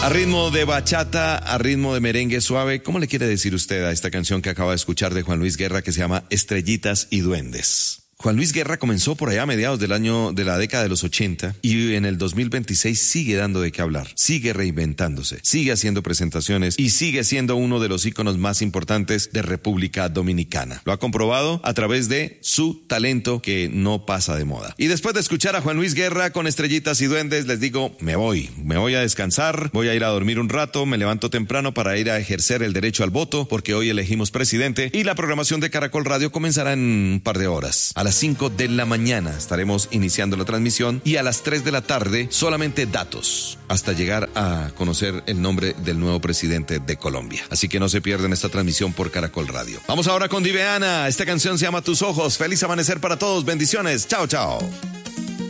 A ritmo de bachata, a ritmo de merengue suave, ¿cómo le quiere decir usted a esta canción que acaba de escuchar de Juan Luis Guerra que se llama Estrellitas y Duendes? Juan Luis Guerra comenzó por allá a mediados de la década de los 80 y en el 2026 sigue dando de qué hablar, sigue reinventándose, sigue haciendo presentaciones y sigue siendo uno de los íconos más importantes de República Dominicana. Lo ha comprobado a través de su talento que no pasa de moda. Y después de escuchar a Juan Luis Guerra con Estrellitas y Duendes, les digo, me voy a descansar, voy a ir a dormir un rato, me levanto temprano para ir a ejercer el derecho al voto porque hoy elegimos presidente y la programación de Caracol Radio comenzará en un par de horas. A las 5 de la mañana estaremos iniciando la transmisión y a las 3 de la tarde solamente datos hasta llegar a conocer el nombre del nuevo presidente de Colombia. Así que no se pierdan esta transmisión por Caracol Radio. Vamos ahora con Diveana. Esta canción se llama Tus Ojos. Feliz amanecer para todos. Bendiciones. Chao, chao.